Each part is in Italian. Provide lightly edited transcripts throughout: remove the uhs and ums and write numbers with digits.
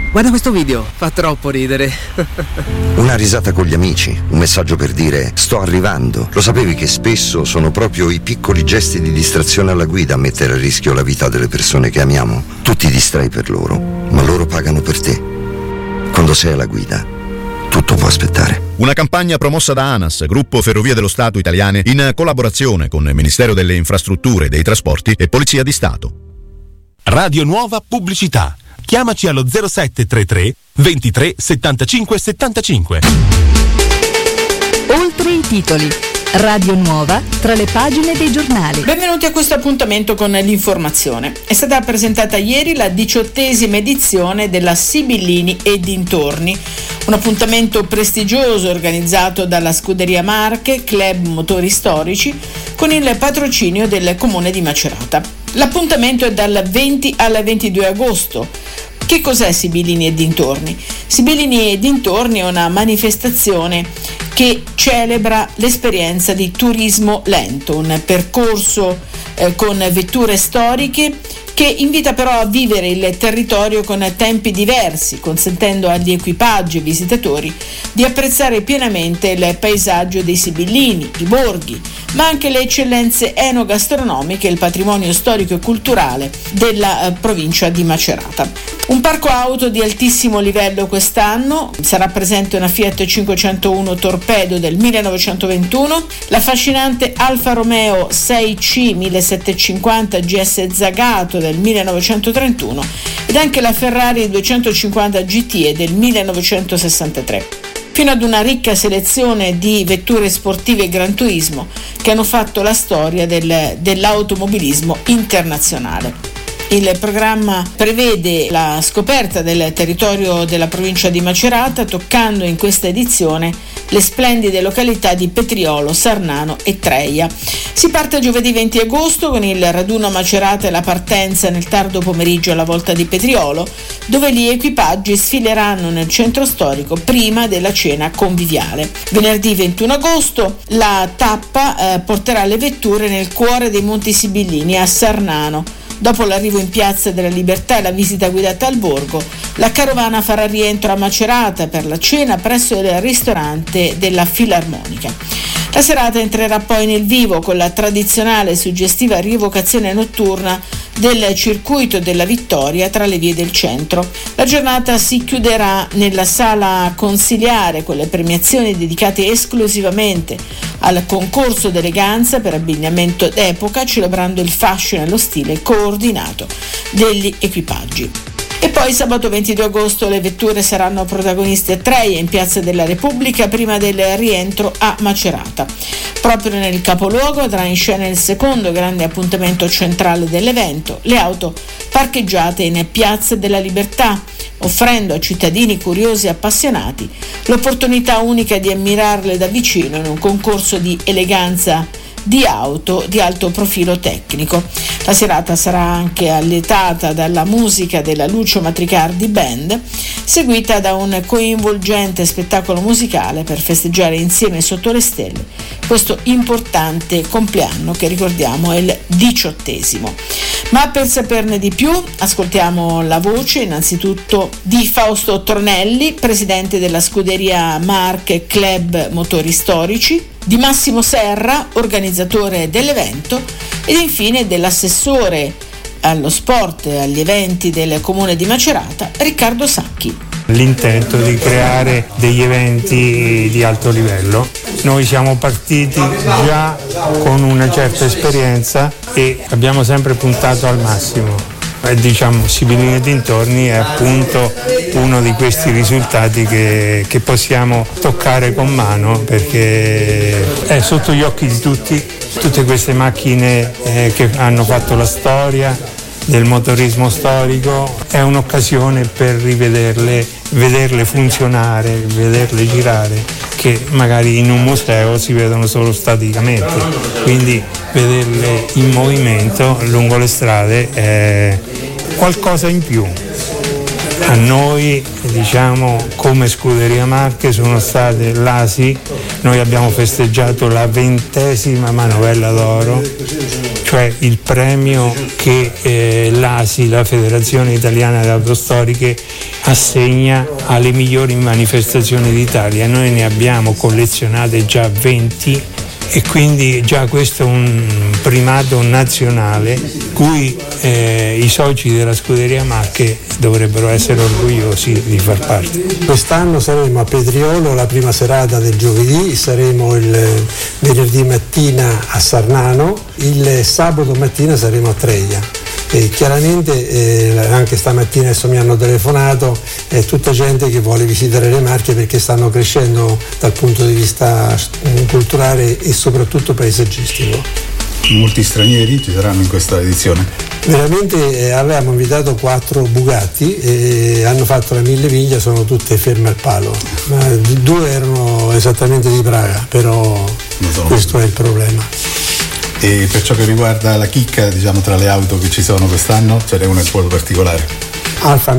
Guarda questo video, fa troppo ridere. Una risata con gli amici, un messaggio per dire sto arrivando. Lo sapevi che spesso sono proprio i piccoli gesti di distrazione alla guida a mettere a rischio la vita delle persone che amiamo? Tu ti distrai per loro, ma loro pagano per te. Quando sei alla guida, tutto può aspettare. Una campagna promossa da ANAS, Gruppo Ferrovie dello Stato Italiane, in collaborazione con il Ministero delle Infrastrutture e dei Trasporti e Polizia di Stato. Radio Nuova Pubblicità. Chiamaci allo 0733 23 75 75. Oltre i titoli. Radio Nuova tra le pagine dei giornali. Benvenuti a questo appuntamento con l'informazione. È stata presentata ieri la 18ª edizione della Sibillini e dintorni, un appuntamento prestigioso organizzato dalla Scuderia Marche, Club Motori Storici, con il patrocinio del Comune di Macerata. L'appuntamento è dal 20 al 22 agosto. Che cos'è Sibillini e dintorni? Sibillini e dintorni è una manifestazione che celebra l'esperienza di turismo lento, un percorso con vetture storiche che invita però a vivere il territorio con tempi diversi, consentendo agli equipaggi e visitatori di apprezzare pienamente il paesaggio dei Sibillini, i borghi, ma anche le eccellenze enogastronomiche e il patrimonio storico e culturale della provincia di Macerata. Un parco auto di altissimo livello quest'anno, sarà presente una Fiat 501 Torpedo del 1921, l'affascinante Alfa Romeo 6C 1750 GS Zagato del 1931 ed anche la Ferrari 250 GTE del 1963. Fino ad una ricca selezione di vetture sportive e Gran Turismo che hanno fatto la storia dell'automobilismo internazionale. Il programma prevede la scoperta del territorio della provincia di Macerata, toccando in questa edizione le splendide località di Petriolo, Sarnano e Treia. Si parte giovedì 20 agosto con il raduno a Macerata e la partenza nel tardo pomeriggio alla volta di Petriolo, dove gli equipaggi sfileranno nel centro storico prima della cena conviviale. Venerdì 21 agosto la tappa porterà le vetture nel cuore dei Monti Sibillini a Sarnano. Dopo l'arrivo in Piazza della Libertà e la visita guidata al borgo, la carovana farà rientro a Macerata per la cena presso il ristorante della Filarmonica. La serata entrerà poi nel vivo con la tradizionale e suggestiva rievocazione notturna del circuito della vittoria tra le vie del centro. La giornata si chiuderà nella sala consiliare con le premiazioni dedicate esclusivamente al concorso d'eleganza per abbigliamento d'epoca, celebrando il fashion e lo stile coordinato degli equipaggi. E poi sabato 22 agosto le vetture saranno protagoniste a Treia in Piazza della Repubblica prima del rientro a Macerata. Proprio nel capoluogo andrà in scena il secondo grande appuntamento centrale dell'evento, le auto parcheggiate in Piazza della Libertà, offrendo a cittadini curiosi e appassionati l'opportunità unica di ammirarle da vicino in un concorso di eleganza di auto di alto profilo tecnico. La serata sarà anche allietata dalla musica della Lucio Matricardi Band, seguita da un coinvolgente spettacolo musicale per festeggiare insieme sotto le stelle questo importante compleanno che ricordiamo è il 18°. Ma per saperne di più ascoltiamo la voce innanzitutto di Fausto Tronelli, presidente della Scuderia Marche Club Motori Storici, di Massimo Serra, organizzatore dell'evento, ed infine dell'assessore allo sport e agli eventi del Comune di Macerata, Riccardo Sacchi. L'intento di creare degli eventi di alto livello. Noi siamo partiti già con una certa esperienza e abbiamo sempre puntato al massimo. Sibillini e dintorni è appunto uno di questi risultati che possiamo toccare con mano, perché è sotto gli occhi di tutte queste macchine che hanno fatto la storia del motorismo storico. È un'occasione per rivederle, vederle funzionare, vederle girare, che magari in un museo si vedono solo staticamente, quindi vederle in movimento lungo le strade è qualcosa in più. A noi, come Scuderia Marche, sono state l'ASI, noi abbiamo festeggiato la 20ª manovella d'oro cioè il premio che l'ASI, la Federazione Italiana di Autostoriche, assegna alle migliori manifestazioni d'Italia. Noi ne abbiamo collezionate già 20 e quindi già questo è un primato nazionale cui i soci della Scuderia Marche dovrebbero essere orgogliosi di far parte. Quest'anno saremo a Petriolo la prima serata del giovedì, saremo il venerdì mattina a Sarnano, il sabato mattina saremo a Treglia. E chiaramente anche stamattina adesso mi hanno telefonato, è tutta gente che vuole visitare le Marche perché stanno crescendo dal punto di vista culturale e soprattutto paesaggistico. Molti stranieri ci saranno in questa edizione? Veramente avevamo invitato 4 Bugatti e hanno fatto la 1000 miglia, sono tutte ferme al palo, ma 2 erano esattamente di Praga, però questo è il problema. E per ciò che riguarda la chicca, diciamo, tra le auto che ci sono quest'anno, ce n'è una un po' particolare. Alfa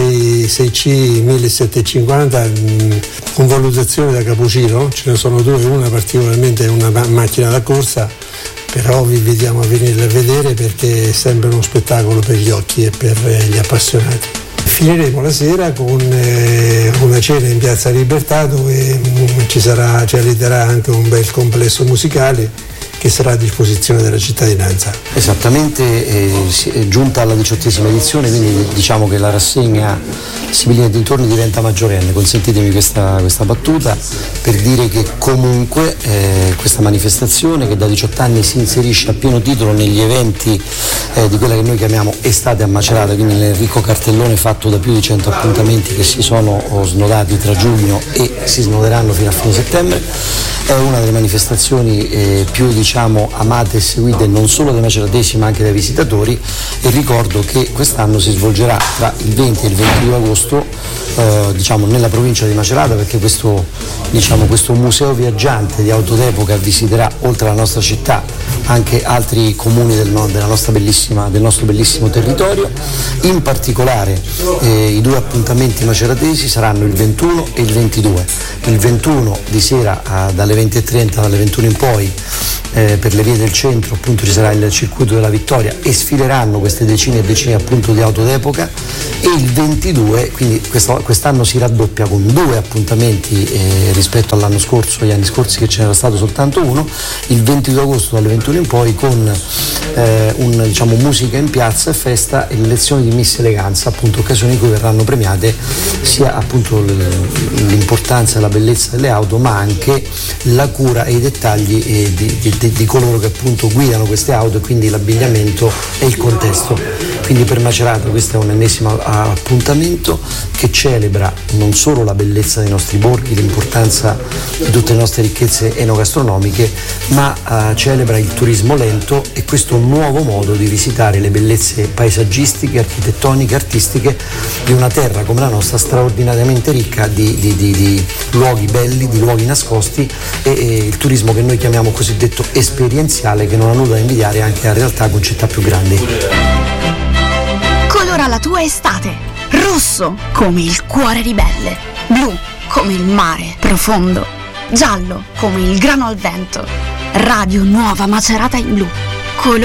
6C 1750 con valutazione da cappuccino, ce ne sono 2, una particolarmente una macchina da corsa, però vi invitiamo a venirla a vedere perché è sempre uno spettacolo per gli occhi e per gli appassionati. Finiremo la sera con una cena in Piazza Libertà dove ci alliterà anche un bel complesso musicale che sarà a disposizione della cittadinanza. Esattamente, è giunta alla 18ª edizione, quindi diciamo che la rassegna Sibillini e dintorni diventa maggiorenne. Consentitemi questa battuta per dire che comunque questa manifestazione, che da 18 anni si inserisce a pieno titolo negli eventi di quella che noi chiamiamo Estate a Macerata, quindi nel ricco cartellone fatto da più di 100 appuntamenti che si sono snodati tra giugno e si snoderanno fino a fine settembre, è una delle manifestazioni più amate e seguite non solo dai maceratesi ma anche dai visitatori, e ricordo che quest'anno si svolgerà tra il 20 e il 22 agosto nella provincia di Macerata, perché questo museo viaggiante di auto d'epoca visiterà oltre alla nostra città anche altri comuni del nostro bellissimo territorio. In particolare i 2 appuntamenti maceratesi saranno il 21 e il 22. Il 21 di sera dalle 20:30, dalle 21 in poi, per le vie del centro appunto ci sarà il circuito della Vittoria e sfileranno queste decine e decine appunto di auto d'epoca, e il 22, quindi quest'anno si raddoppia con 2 appuntamenti rispetto all'anno scorso, agli anni scorsi che ce n'era stato soltanto uno, il 22 agosto dalle 21 in poi con musica in piazza e festa e lezioni di Miss Eleganza, appunto occasioni in cui verranno premiate sia appunto l'importanza e la bellezza delle auto, ma anche la cura e i dettagli di coloro che appunto guidano queste auto, e quindi l'abbigliamento e il contesto. Quindi per Macerata questo è un ennesimo appuntamento che celebra non solo la bellezza dei nostri borghi, l'importanza di tutte le nostre ricchezze enogastronomiche, ma celebra il turismo lento e questo nuovo modo di visitare le bellezze paesaggistiche, architettoniche, artistiche di una terra come la nostra straordinariamente ricca di luoghi belli, di luoghi nascosti, e il turismo che noi chiamiamo cosiddetto esperienziale, che non ha nulla da invidiare anche a realtà con città più grandi. Colora la tua estate, rosso come il cuore ribelle, blu come il mare profondo, giallo come il grano al vento. Radio Nuova Macerata in blu.